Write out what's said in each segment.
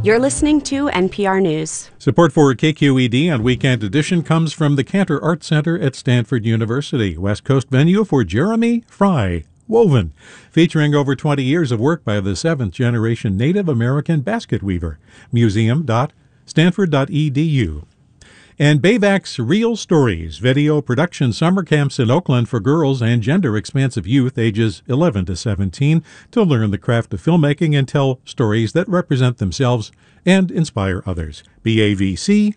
You're listening to NPR News. Support for KQED on Weekend Edition comes from the Cantor Art Center at Stanford University, West Coast venue for Jeremy Fry Woven, featuring over 20 years of work by the seventh-generation Native American basket weaver. Museum.stanford.edu. And Bayvac's Real Stories, video production summer camps in Oakland for girls and gender-expansive youth ages 11 to 17 to learn the craft of filmmaking and tell stories that represent themselves and inspire others. BAVC.org.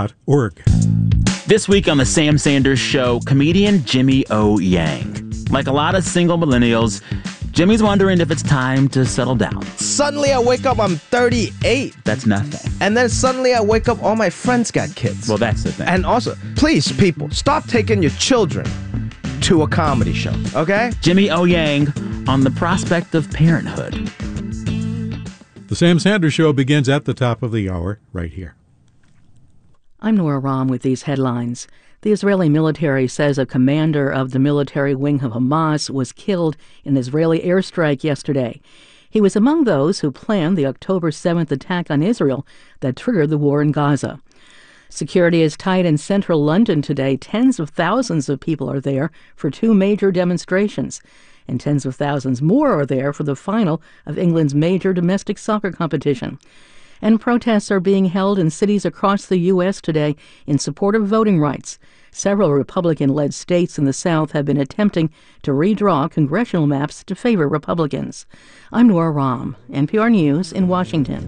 This week on The Sam Sanders Show, comedian Jimmy O. Yang. Like a lot of single millennials, Jimmy's wondering if it's time to settle down. Suddenly I wake up, I'm 38. That's nothing. And then suddenly I wake up, all my friends got kids. Well, that's the thing. And also, please, people, stop taking your children to a comedy show, okay? Jimmy O. Yang on the prospect of parenthood. The Sam Sanders Show begins at the top of the hour right here. I'm Nora Rahm with these headlines. The Israeli military says a commander of the military wing of Hamas was killed in an Israeli airstrike yesterday. He was among those who planned the October 7th attack on Israel that triggered the war in Gaza. Security is tight in central London today. Tens of thousands of people are there for two major demonstrations, and tens of thousands more are there for the final of England's major domestic soccer competition. And protests are being held in cities across the U.S. today in support of voting rights. Several Republican-led states in the South have been attempting to redraw congressional maps to favor Republicans. I'm Nora Rahm, NPR News in Washington.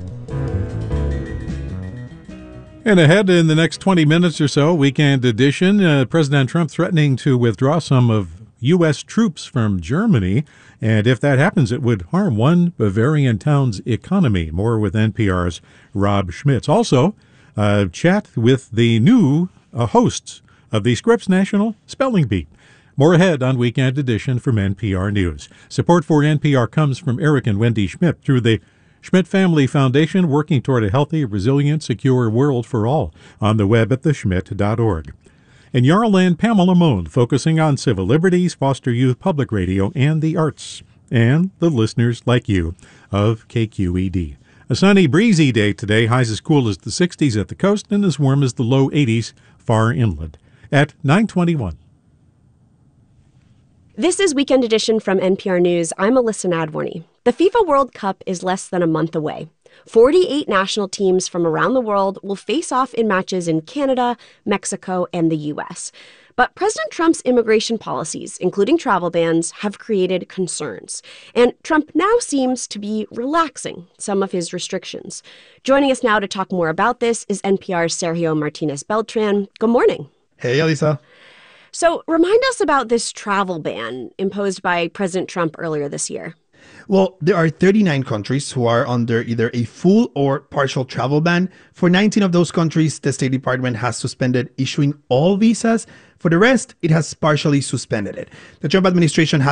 And ahead in the next 20 minutes or so, Weekend Edition, President Trump threatening to withdraw some of U.S. troops from Germany. And if that happens, it would harm one Bavarian town's economy. More with NPR's Rob Schmitz. Also, chat with the new hosts of the Scripps National Spelling Bee. More ahead on Weekend Edition from NPR News. Support for NPR comes from Eric and Wendy Schmidt through the Schmidt Family Foundation, working toward a healthy, resilient, secure world for all. On the web at theschmidt.org. And Jarl and Pamela Mohn, focusing on civil liberties, foster youth, public radio, and the arts. And the listeners like you of KQED. A sunny, breezy day today. Highs as cool as the 60s at the coast and as warm as the low 80s far inland. At 9:21. This is Weekend Edition from NPR News. I'm Alyssa Nadworny. The FIFA World Cup is less than a month away. 48 national teams from around the world will face off in matches in Canada, Mexico, and the U.S. But President Trump's immigration policies, including travel bans, have created concerns. And Trump now seems to be relaxing some of his restrictions. Joining us now to talk more about this is NPR's Sergio Martinez Beltran. Good morning. Hey, Alyssa. So remind us about this travel ban imposed by President Trump earlier this year. Well, there are 39 countries who are under either a full or partial travel ban. For 19 of those countries, the State Department has suspended issuing all visas. For the rest, it has partially suspended it. The Trump administration